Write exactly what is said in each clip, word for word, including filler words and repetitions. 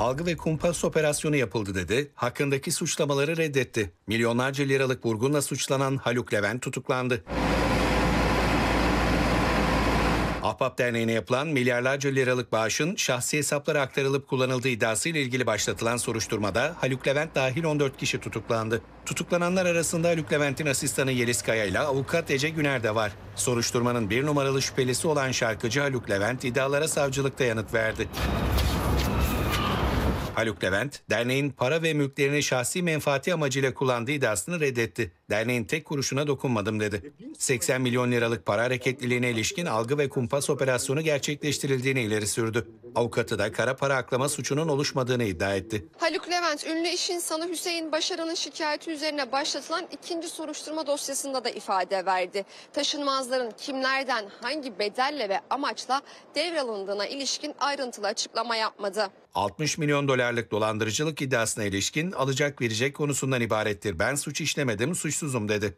algı ve kumpas operasyonu yapıldı dedi, hakkındaki suçlamaları reddetti. Milyonlarca liralık vurgunla suçlanan Haluk Levent tutuklandı. Ahbap Derneği'ne yapılan milyarlarca liralık bağışın şahsi hesaplara aktarılıp kullanıldığı iddiasıyla ilgili başlatılan soruşturmada Haluk Levent dahil on dört kişi tutuklandı. Tutuklananlar arasında Haluk Levent'in asistanı Yeliz Kaya ile avukat Ece Güner de var. Soruşturmanın bir numaralı şüphelisi olan şarkıcı Haluk Levent iddialara savcılıkta yanıt verdi. Haluk Levent, derneğin para ve mülklerini şahsi menfaati amacıyla kullandığı iddiasını reddetti. Derneğin tek kuruşuna dokunmadım dedi. seksen milyon liralık para hareketliliğine ilişkin algı ve kumpas operasyonu gerçekleştirildiğini ileri sürdü. Avukatı da kara para aklama suçunun oluşmadığını iddia etti. Haluk Levent, ünlü iş insanı Hüseyin Başaran'ın şikayeti üzerine başlatılan ikinci soruşturma dosyasında da ifade verdi. Taşınmazların kimlerden, hangi bedelle ve amaçla devralındığına ilişkin ayrıntılı açıklama yapmadı. altmış milyon dolarlık dolandırıcılık iddiasına ilişkin alacak verecek konusundan ibarettir. Ben suç işlemedim, suçsuzum dedi.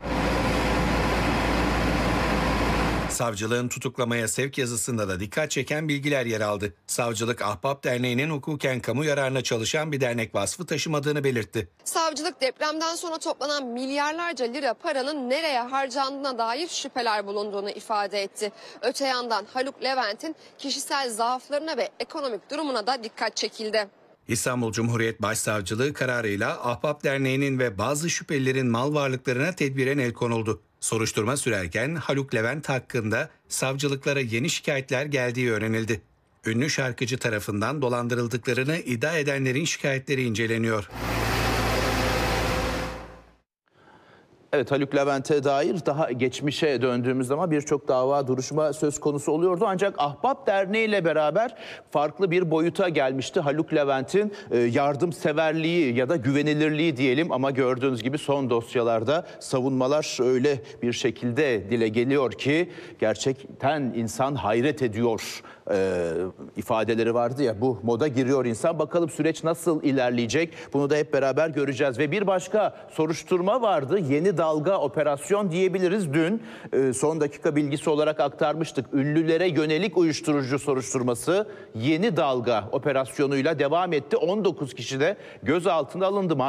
Savcılığın tutuklamaya sevk yazısında da dikkat çeken bilgiler yer aldı. Savcılık, Ahbap Derneği'nin hukuken kamu yararına çalışan bir dernek vasfı taşımadığını belirtti. Savcılık depremden sonra toplanan milyarlarca lira paranın nereye harcandığına dair şüpheler bulunduğunu ifade etti. Öte yandan Haluk Levent'in kişisel zaaflarına ve ekonomik durumuna da dikkat çekildi. İstanbul Cumhuriyet Başsavcılığı kararıyla Ahbap Derneği'nin ve bazı şüphelilerin mal varlıklarına tedbiren el konuldu. Soruşturma sürerken Haluk Levent hakkında savcılıklara yeni şikayetler geldiği öğrenildi. Ünlü şarkıcı tarafından dolandırıldıklarını iddia edenlerin şikayetleri inceleniyor. Evet, Haluk Levent'e dair daha geçmişe döndüğümüz zaman birçok dava duruşma söz konusu oluyordu. Ancak Ahbap Derneği ile beraber farklı bir boyuta gelmişti. Haluk Levent'in yardımseverliği ya da güvenilirliği diyelim, ama gördüğünüz gibi son dosyalarda savunmalar öyle bir şekilde dile geliyor ki gerçekten insan hayret ediyor e, ifadeleri vardı ya, bu moda giriyor insan. Bakalım süreç nasıl ilerleyecek, bunu da hep beraber göreceğiz. Ve bir başka soruşturma vardı, yeni dalga operasyon diyebiliriz. Dün e, son dakika bilgisi olarak aktarmıştık. Ünlülere yönelik uyuşturucu soruşturması yeni dalga operasyonuyla devam etti. on dokuz kişi de gözaltına alındı.